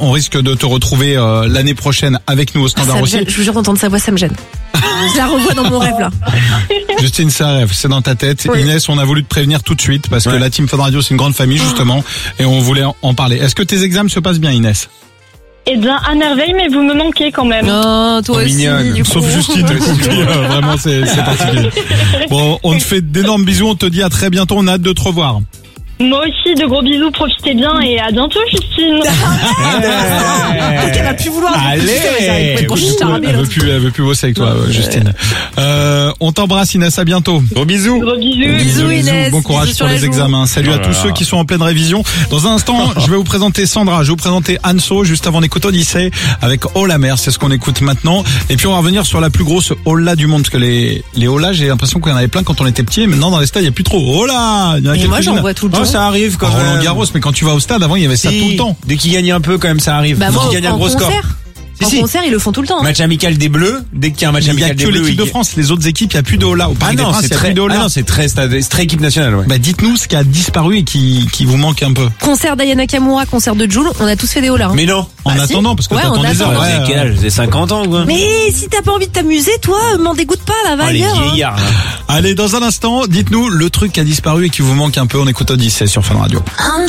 On risque de te retrouver l'année prochaine avec nous au Standard aussi. Je vous jure, d'entendre sa voix, ça me gêne. Je la revois dans mon rêve là. Justine, c'est un rêve, c'est dans ta tête. Oui. Inès, on a voulu te prévenir tout de suite parce que la Team Fun Radio, c'est une grande famille justement, et on voulait en parler. Est-ce que tes examens se passent bien, Inès? Eh bien, à merveille, mais vous me manquez quand même. Non, toi aussi. Mignonne. Du coup. Sauf Justine, vraiment c'est particulier. Bon, on te fait d'énormes bisous, on te dit à très bientôt, on a hâte de te revoir. Moi aussi, de gros bisous, profitez bien et à bientôt, Justine. Donc elle va plus vouloir. Allez. Elle veut plus bosser avec toi, Justine. On t'embrasse, Inès, à bientôt. Gros bisous. Gros bisous. Bisous, Inès. Bon courage Bisous sur pour la les joue. examens. Salut à tous ceux qui sont en pleine révision. Dans un instant, je vais vous présenter Sandra, je vais vous présenter Anso, juste avant d'écouter Odyssey avec Oh la mer, c'est ce qu'on écoute maintenant. Et puis on va revenir sur la plus grosse Ola du monde, parce que les Ola, j'ai l'impression qu'il y en avait plein quand on était petit, maintenant dans les stades, il n'y a plus trop. Ola! Il y en a Et moi, quelques-unes. j'en vois tout le Oh, temps. ça arrive quand Roland même. Garros, mais quand tu vas au stade, avant, il y avait ça tout le temps. Dès qu'il gagne un peu, quand même, ça arrive. Bah, Dès moi, qu'il gagne un en gros score. concert. En Si. concert, ils le font tout le temps. Match amical des Bleus. Dès qu'il y a un match Il n'y a amical des que Bleus. l'équipe de France. Les autres équipes, il n'y a plus de Ola. Au Parc des Princes, il n'y a plus de Ola. c'est très équipe nationale, ouais. Bah, dites-nous ce qui a disparu et qui vous manque un peu. Concert d'Ayana Kamura, concert de Jul, on a tous fait des holas. Hein. Mais non. En Bah, si. attendant, parce que Ouais, t'attends en des heures. attendant. Vous avez quel âge? Vous avez 50 ans, ou quoi? Mais si t'as pas envie de t'amuser, toi, m'en dégoûte pas, là, va Oh, les ailleurs. Hein. vieillards, là. Allez, dans un instant, dites-nous le truc qui a disparu et qui vous manque un peu. On écoute Odyssey sur Fun Radio.